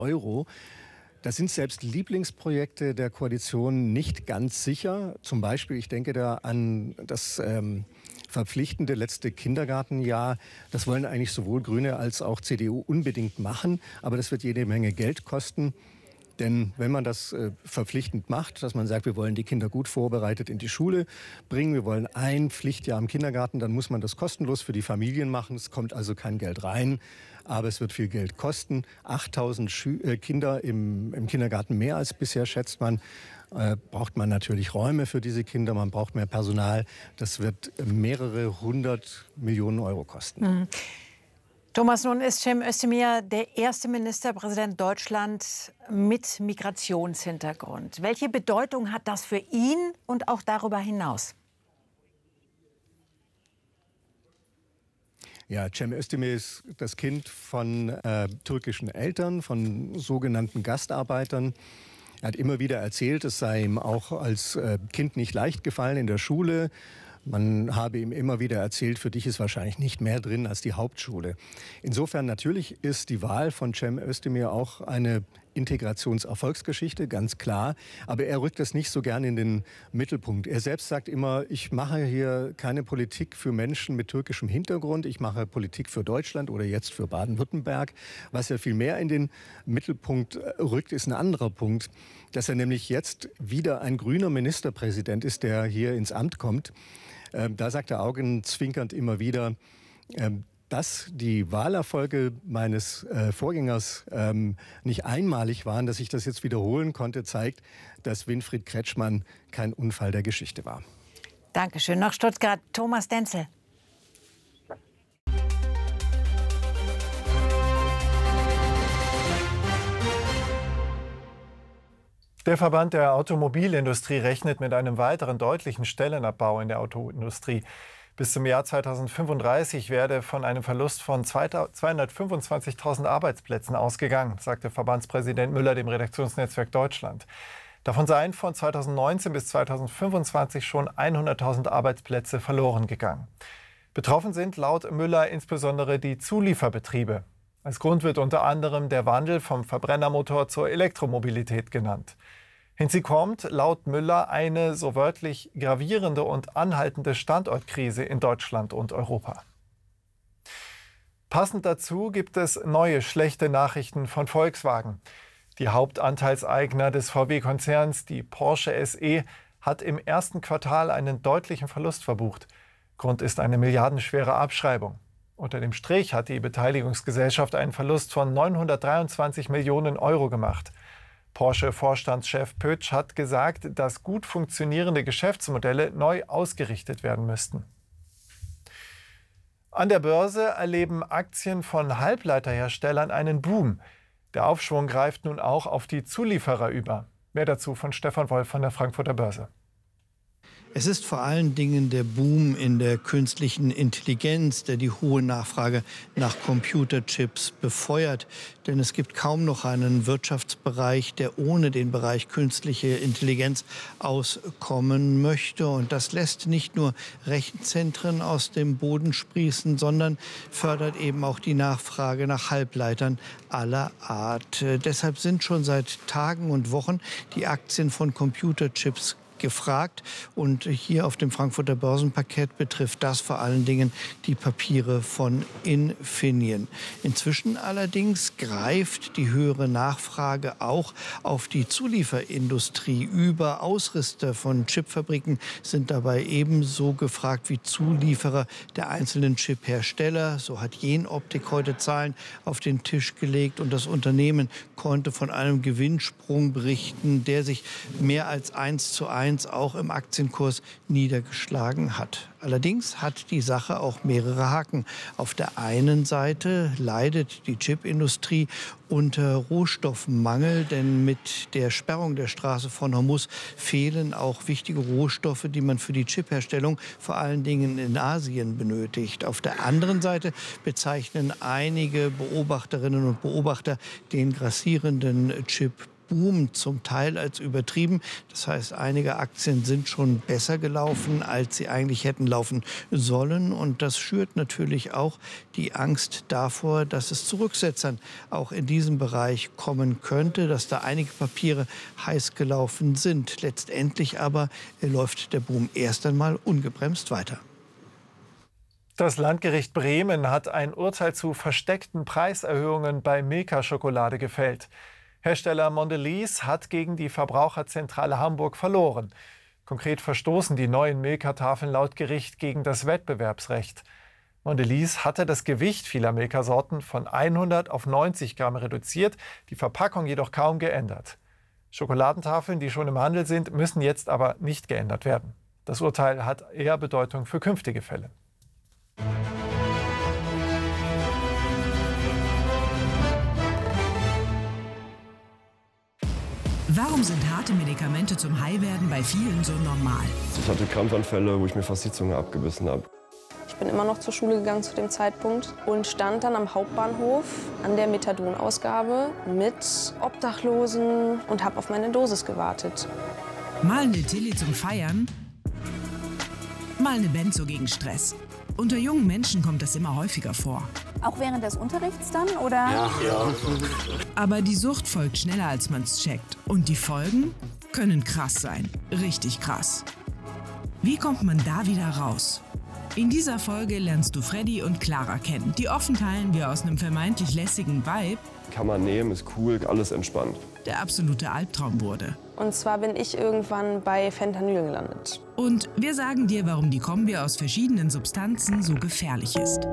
Euro. Das sind selbst Lieblingsprojekte der Koalition nicht ganz sicher. Zum Beispiel, ich denke da an das verpflichtende letzte Kindergartenjahr. Das wollen eigentlich sowohl Grüne als auch CDU unbedingt machen. Aber das wird jede Menge Geld kosten. Denn wenn man das verpflichtend macht, dass man sagt, wir wollen die Kinder gut vorbereitet in die Schule bringen, wir wollen ein Pflichtjahr im Kindergarten, dann muss man das kostenlos für die Familien machen. Es kommt also kein Geld rein, aber es wird viel Geld kosten. 8.000 Kinder im Kindergarten mehr als bisher, schätzt man. Braucht man natürlich Räume für diese Kinder, man braucht mehr Personal. Das wird mehrere 100 Millionen Euro kosten. Mhm. Thomas, nun ist Cem Özdemir der erste Ministerpräsident Deutschlands mit Migrationshintergrund. Welche Bedeutung hat das für ihn und auch darüber hinaus? Ja, Cem Özdemir ist das Kind von türkischen Eltern, von sogenannten Gastarbeitern. Er hat immer wieder erzählt, es sei ihm auch als Kind nicht leicht gefallen in der Schule. Man habe ihm immer wieder erzählt, für dich ist wahrscheinlich nicht mehr drin als die Hauptschule. Insofern natürlich ist die Wahl von Cem Özdemir auch eine Integrationserfolgsgeschichte, ganz klar. Aber er rückt das nicht so gern in den Mittelpunkt. Er selbst sagt immer, ich mache hier keine Politik für Menschen mit türkischem Hintergrund. Ich mache Politik für Deutschland oder jetzt für Baden-Württemberg. Was er viel mehr in den Mittelpunkt rückt, ist ein anderer Punkt, dass er nämlich jetzt wieder ein grüner Ministerpräsident ist, der hier ins Amt kommt. Da sagt er augenzwinkernd immer wieder, dass die Wahlerfolge meines Vorgängers nicht einmalig waren, dass ich das jetzt wiederholen konnte, zeigt, dass Winfried Kretschmann kein Unfall der Geschichte war. Dankeschön. Nach Stuttgart, Thomas Denzel. Der Verband der Automobilindustrie rechnet mit einem weiteren deutlichen Stellenabbau in der Autoindustrie. Bis zum Jahr 2035 werde von einem Verlust von 225.000 Arbeitsplätzen ausgegangen, sagte Verbandspräsident Müller dem Redaktionsnetzwerk Deutschland. Davon seien von 2019 bis 2025 schon 100.000 Arbeitsplätze verloren gegangen. Betroffen sind laut Müller insbesondere die Zulieferbetriebe. Als Grund wird unter anderem der Wandel vom Verbrennermotor zur Elektromobilität genannt. Hinzu kommt laut Müller eine so wörtlich gravierende und anhaltende Standortkrise in Deutschland und Europa. Passend dazu gibt es neue schlechte Nachrichten von Volkswagen. Die Hauptanteilseigner des VW-Konzerns, die Porsche SE, hat im ersten Quartal einen deutlichen Verlust verbucht. Grund ist eine milliardenschwere Abschreibung. Unter dem Strich hat die Beteiligungsgesellschaft einen Verlust von 923 Millionen Euro gemacht. Porsche-Vorstandschef Pötsch hat gesagt, dass gut funktionierende Geschäftsmodelle neu ausgerichtet werden müssten. An der Börse erleben Aktien von Halbleiterherstellern einen Boom. Der Aufschwung greift nun auch auf die Zulieferer über. Mehr dazu von Stefan Wolf von der Frankfurter Börse. Es ist vor allen Dingen der Boom in der künstlichen Intelligenz, der die hohe Nachfrage nach Computerchips befeuert. Denn es gibt kaum noch einen Wirtschaftsbereich, der ohne den Bereich künstliche Intelligenz auskommen möchte. Und das lässt nicht nur Rechenzentren aus dem Boden sprießen, sondern fördert eben auch die Nachfrage nach Halbleitern aller Art. Deshalb sind schon seit Tagen und Wochen die Aktien von Computerchips gefragt. Und hier auf dem Frankfurter Börsenparkett betrifft das vor allen Dingen die Papiere von Infineon. Inzwischen allerdings greift die höhere Nachfrage auch auf die Zulieferindustrie über. Ausrüster von Chipfabriken sind dabei ebenso gefragt wie Zulieferer der einzelnen Chiphersteller. So hat Jenoptik heute Zahlen auf den Tisch gelegt und das Unternehmen konnte von einem Gewinnsprung berichten, der sich mehr als 1:1 auch im Aktienkurs niedergeschlagen hat. Allerdings hat die Sache auch mehrere Haken. Auf der einen Seite leidet die Chipindustrie unter Rohstoffmangel, denn mit der Sperrung der Straße von Hormuz fehlen auch wichtige Rohstoffe, die man für die Chipherstellung vor allen Dingen in Asien benötigt. Auf der anderen Seite bezeichnen einige Beobachterinnen und Beobachter den grassierenden Boom zum Teil als übertrieben. Das heißt, einige Aktien sind schon besser gelaufen, als sie eigentlich hätten laufen sollen. Und das schürt natürlich auch die Angst davor, dass es zu Rücksetzern auch in diesem Bereich kommen könnte, dass da einige Papiere heiß gelaufen sind. Letztendlich aber läuft der Boom erst einmal ungebremst weiter. Das Landgericht Bremen hat ein Urteil zu versteckten Preiserhöhungen bei Milka-Schokolade gefällt. Hersteller Mondelez hat gegen die Verbraucherzentrale Hamburg verloren. Konkret verstoßen die neuen Milka-Tafeln laut Gericht gegen das Wettbewerbsrecht. Mondelez hatte das Gewicht vieler Milka-Sorten von 100 auf 90 Gramm reduziert, die Verpackung jedoch kaum geändert. Schokoladentafeln, die schon im Handel sind, müssen jetzt aber nicht geändert werden. Das Urteil hat eher Bedeutung für künftige Fälle. Warum sind harte Medikamente zum High-Werden bei vielen so normal? Ich hatte Krampfanfälle, wo ich mir fast die Zunge abgebissen habe. Ich bin immer noch zur Schule gegangen zu dem Zeitpunkt und stand dann am Hauptbahnhof an der Methadonausgabe mit Obdachlosen und habe auf meine Dosis gewartet. Mal eine Tilly zum Feiern, mal eine Benzo gegen Stress. Unter jungen Menschen kommt das immer häufiger vor. Auch während des Unterrichts dann, oder? Ja. Aber die Sucht folgt schneller, als man es checkt. Und die Folgen können krass sein. Richtig krass. Wie kommt man da wieder raus? In dieser Folge lernst du Freddy und Clara kennen, die offen teilen, wie aus einem vermeintlich lässigen Vibe Kann man nehmen, ist cool, alles entspannt. der absolute Albtraum wurde. Und zwar bin ich irgendwann bei Fentanyl gelandet. Und wir sagen dir, warum die Kombi aus verschiedenen Substanzen so gefährlich ist.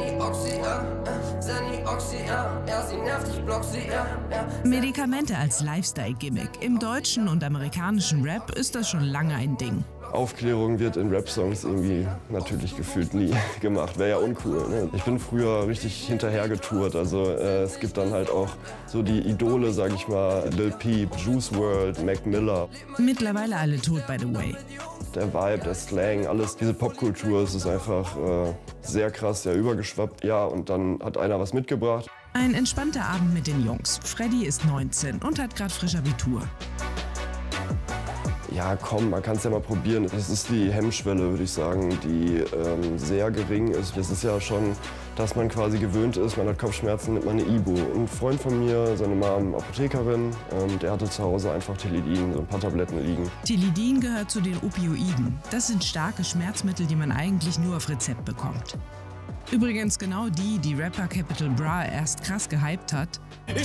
Medikamente als Lifestyle-Gimmick. Im deutschen und amerikanischen Rap ist das schon lange ein Ding. Aufklärung wird in Rap-Songs irgendwie natürlich gefühlt nie gemacht. Wäre ja uncool. Ne? Ich bin früher richtig hinterher getourt. Also es gibt dann halt auch so die Idole, sag ich mal, Lil Peep, Juice WRLD, Mac Miller. Mittlerweile alle tot, by the way. Der Vibe, der Slang, alles, diese Popkultur, es ist einfach sehr krass, ja, übergeschwappt. Ja, und dann hat einer was mitgebracht. Ein entspannter Abend mit den Jungs. Freddy ist 19 und hat gerade frisch Abitur. Ja, komm, man kann es ja mal probieren. Das ist die Hemmschwelle, würde ich sagen, die sehr gering ist. Das ist ja schon, dass man quasi gewöhnt ist, man hat Kopfschmerzen, nimmt man eine Ibu. Ein Freund von mir, seine Mom, Apothekerin, der hatte zu Hause einfach Tilidin, so ein paar Tabletten liegen. Tilidin gehört zu den Opioiden. Das sind starke Schmerzmittel, die man eigentlich nur auf Rezept bekommt. Übrigens genau die Rapper Capital Bra erst krass gehypt hat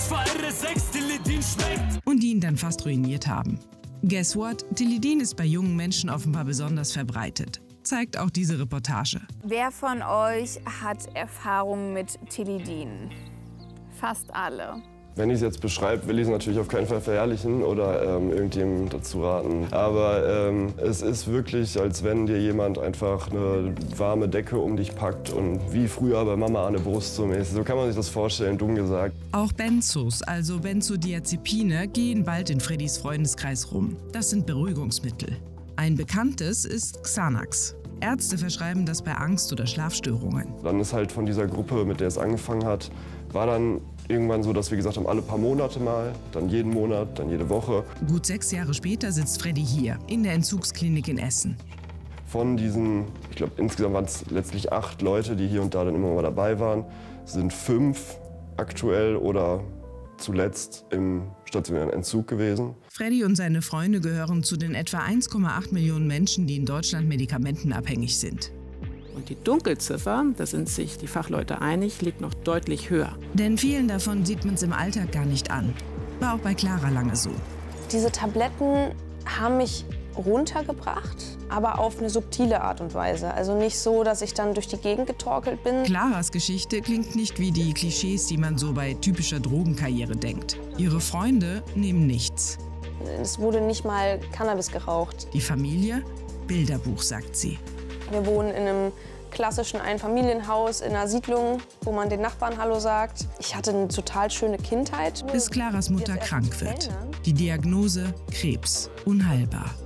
und die ihn dann fast ruiniert haben. Guess what? Tilidin ist bei jungen Menschen offenbar besonders verbreitet. Zeigt auch diese Reportage. Wer von euch hat Erfahrung mit Tilidin? Fast alle. Wenn ich es jetzt beschreibe, will ich es natürlich auf keinen Fall verherrlichen oder irgendjemandem dazu raten. Aber es ist wirklich, als wenn dir jemand einfach eine warme Decke um dich packt und wie früher bei Mama an der Brust so mäßig. So kann man sich das vorstellen, dumm gesagt. Auch Benzos, also Benzodiazepine, gehen bald in Freddys Freundeskreis rum. Das sind Beruhigungsmittel. Ein bekanntes ist Xanax. Ärzte verschreiben das bei Angst- oder Schlafstörungen. Dann ist halt von dieser Gruppe, mit der es angefangen hat, war dann irgendwann so, dass wir gesagt haben, alle paar Monate mal, dann jeden Monat, dann jede Woche. Gut 6 Jahre später sitzt Freddy hier, in der Entzugsklinik in Essen. Von diesen, ich glaube insgesamt waren es letztlich 8 Leute, die hier und da dann immer mal dabei waren, sind 5 aktuell oder zuletzt im stationären Entzug gewesen. Freddy und seine Freunde gehören zu den etwa 1,8 Millionen Menschen, die in Deutschland medikamentenabhängig sind. Und die Dunkelziffer, da sind sich die Fachleute einig, liegt noch deutlich höher. Denn vielen davon sieht man es im Alltag gar nicht an. War auch bei Clara lange so. Diese Tabletten haben mich runtergebracht, aber auf eine subtile Art und Weise. Also nicht so, dass ich dann durch die Gegend getorkelt bin. Claras Geschichte klingt nicht wie die Klischees, die man so bei typischer Drogenkarriere denkt. Ihre Freunde nehmen nichts. Es wurde nicht mal Cannabis geraucht. Die Familie? Bilderbuch, sagt sie. Wir wohnen in einem klassischen Einfamilienhaus in einer Siedlung, wo man den Nachbarn Hallo sagt. Ich hatte eine total schöne Kindheit. Bis Claras Mutter krank wird. Die Diagnose Krebs, unheilbar.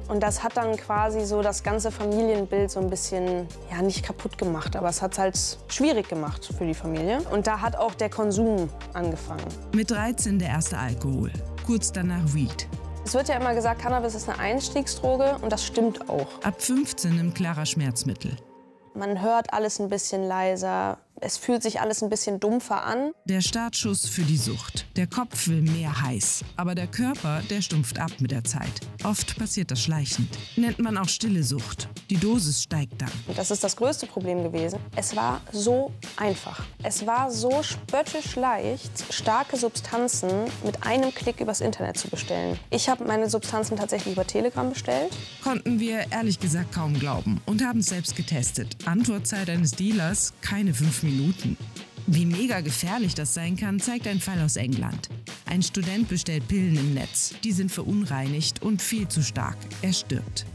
Und das hat dann quasi so das ganze Familienbild so ein bisschen, ja, nicht kaputt gemacht, aber es hat es halt schwierig gemacht für die Familie. Und da hat auch der Konsum angefangen. Mit 13 der erste Alkohol, kurz danach Weed. Es wird ja immer gesagt, Cannabis ist eine Einstiegsdroge und das stimmt auch. Ab 15 nimmt Clara Schmerzmittel. Man hört alles ein bisschen leiser, es fühlt sich alles ein bisschen dumpfer an. Der Startschuss für die Sucht. Der Kopf will mehr heiß, aber der Körper, der stumpft ab mit der Zeit. Oft passiert das schleichend. Nennt man auch stille Sucht. Die Dosis steigt dann. Und das ist das größte Problem gewesen. Es war so einfach. Es war so spöttisch leicht, starke Substanzen mit einem Klick übers Internet zu bestellen. Ich habe meine Substanzen tatsächlich über Telegram bestellt. Konnten wir ehrlich gesagt kaum glauben und haben es selbst getestet. Antwortzeit eines Dealers, keine 5 Minuten. Wie mega gefährlich das sein kann, zeigt ein Fall aus England. Ein Student bestellt Pillen im Netz. Die sind verunreinigt und viel zu stark. Er stirbt.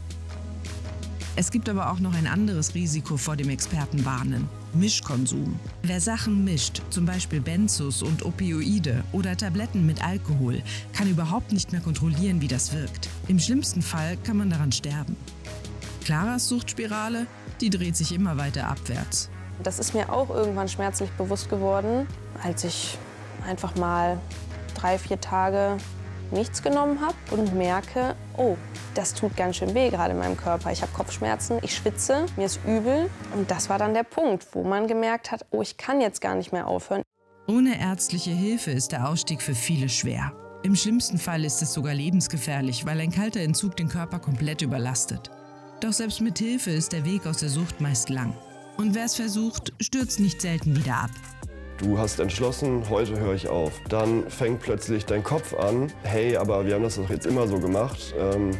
Es gibt aber auch noch ein anderes Risiko, vor dem Experten warnen. Mischkonsum. Wer Sachen mischt, zum Beispiel Benzos und Opioide oder Tabletten mit Alkohol, kann überhaupt nicht mehr kontrollieren, wie das wirkt. Im schlimmsten Fall kann man daran sterben. Claras Suchtspirale, die dreht sich immer weiter abwärts. Das ist mir auch irgendwann schmerzlich bewusst geworden, als ich einfach mal 3-4 Tage nichts genommen habe und merke, oh, das tut ganz schön weh gerade in meinem Körper. Ich habe Kopfschmerzen, ich schwitze, mir ist übel. Und das war dann der Punkt, wo man gemerkt hat, oh, ich kann jetzt gar nicht mehr aufhören. Ohne ärztliche Hilfe ist der Ausstieg für viele schwer. Im schlimmsten Fall ist es sogar lebensgefährlich, weil ein kalter Entzug den Körper komplett überlastet. Doch selbst mit Hilfe ist der Weg aus der Sucht meist lang. Und wer es versucht, stürzt nicht selten wieder ab. Du hast entschlossen, heute höre ich auf. Dann fängt plötzlich dein Kopf an, hey, aber wir haben das doch jetzt immer so gemacht.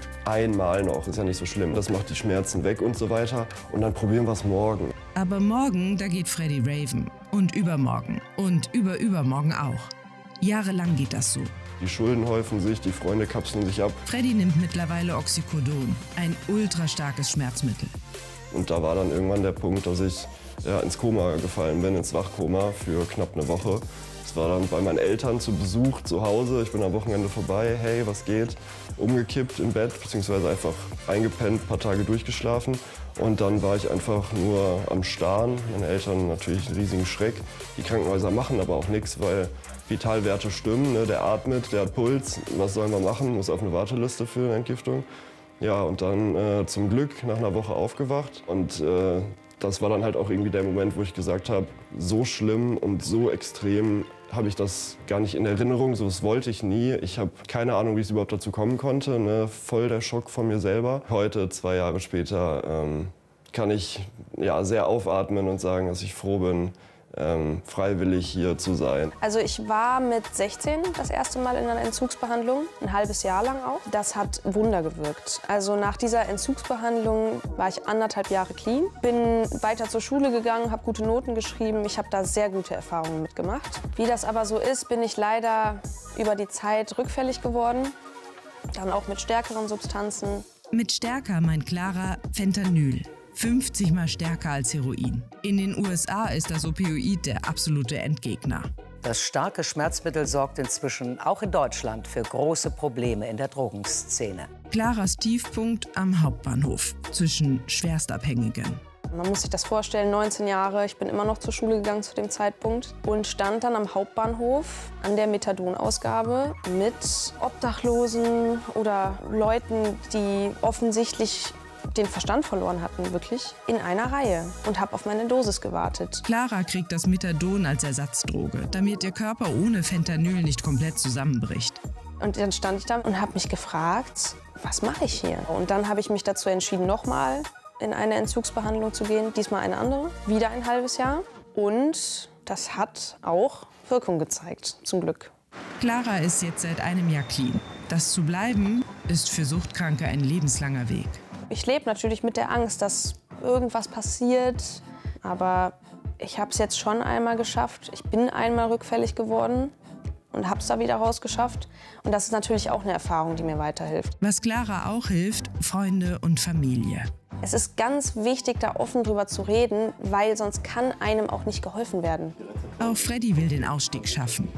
Einmal noch, ist ja nicht so schlimm. Das macht die Schmerzen weg und so weiter. Und dann probieren wir es morgen. Aber morgen, da geht Freddy raven. Und übermorgen. Und übermorgen auch. Jahrelang geht das so. Die Schulden häufen sich, die Freunde kapseln sich ab. Freddy nimmt mittlerweile Oxycodon, ein ultrastarkes Schmerzmittel. Und da war dann irgendwann der Punkt, dass ich ins Koma gefallen bin, ins Wachkoma für knapp eine Woche. Es war dann bei meinen Eltern zu Besuch zu Hause. Ich bin am Wochenende vorbei, hey, was geht? Umgekippt im Bett, beziehungsweise einfach eingepennt, ein paar Tage durchgeschlafen. Und dann war ich einfach nur am Starren. Meine Eltern natürlich einen riesigen Schreck. Die Krankenhäuser machen aber auch nichts, weil Vitalwerte stimmen. Ne? Der atmet, der hat Puls. Was soll man machen? Muss auf eine Warteliste für eine Entgiftung. Ja, und dann zum Glück nach einer Woche aufgewacht. Und das war dann halt auch irgendwie der Moment, wo ich gesagt habe, so schlimm und so extrem habe ich das gar nicht in Erinnerung. So, das wollte ich nie. Ich habe keine Ahnung, wie es überhaupt dazu kommen konnte. Ne? Voll der Schock von mir selber. Heute, 2 Jahre später, kann ich sehr aufatmen und sagen, dass ich froh bin, freiwillig hier zu sein. Also ich war mit 16 das erste Mal in einer Entzugsbehandlung, ein halbes Jahr lang auch. Das hat Wunder gewirkt. Also nach dieser Entzugsbehandlung war ich 1,5 Jahre clean, bin weiter zur Schule gegangen, habe gute Noten geschrieben. Ich habe da sehr gute Erfahrungen mitgemacht. Wie das aber so ist, bin ich leider über die Zeit rückfällig geworden, dann auch mit stärkeren Substanzen. Mit stärker meint Clara Fentanyl. 50 Mal stärker als Heroin. In den USA ist das Opioid der absolute Endgegner. Das starke Schmerzmittel sorgt inzwischen auch in Deutschland für große Probleme in der Drogenszene. Claras Tiefpunkt am Hauptbahnhof zwischen Schwerstabhängigen. Man muss sich das vorstellen, 19 Jahre, ich bin immer noch zur Schule gegangen zu dem Zeitpunkt und stand dann am Hauptbahnhof an der Methadonausgabe mit Obdachlosen oder Leuten, die offensichtlich den Verstand verloren hatten, wirklich, in einer Reihe und habe auf meine Dosis gewartet. Clara kriegt das Methadon als Ersatzdroge, damit ihr Körper ohne Fentanyl nicht komplett zusammenbricht. Und dann stand ich da und habe mich gefragt, was mache ich hier? Und dann habe ich mich dazu entschieden, nochmal in eine Entzugsbehandlung zu gehen, diesmal eine andere, wieder ein halbes Jahr. Und das hat auch Wirkung gezeigt, zum Glück. Clara ist jetzt seit einem Jahr clean. Das zu bleiben, ist für Suchtkranke ein lebenslanger Weg. Ich lebe natürlich mit der Angst, dass irgendwas passiert, aber ich habe es jetzt schon einmal geschafft. Ich bin einmal rückfällig geworden und habe es da wieder rausgeschafft. Und das ist natürlich auch eine Erfahrung, die mir weiterhilft. Was Clara auch hilft, Freunde und Familie. Es ist ganz wichtig, da offen drüber zu reden, weil sonst kann einem auch nicht geholfen werden. Auch Freddy will den Ausstieg schaffen.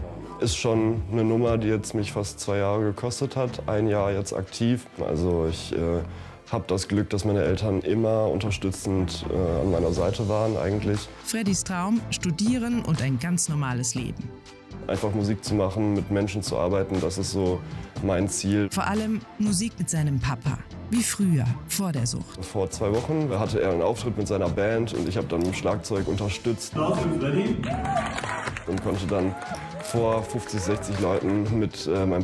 ist schon eine Nummer, die jetzt mich fast 2 Jahre gekostet hat. 1 Jahr jetzt aktiv. Also ich habe das Glück, dass meine Eltern immer unterstützend an meiner Seite waren eigentlich. Freddys Traum, studieren und ein ganz normales Leben. Einfach Musik zu machen, mit Menschen zu arbeiten, das ist so mein Ziel. Vor allem Musik mit seinem Papa, wie früher, vor der Sucht. Vor 2 Wochen hatte er einen Auftritt mit seiner Band und ich habe dann mit dem Schlagzeug unterstützt. Und konnte dann vor 50, 60 Leuten mit meinem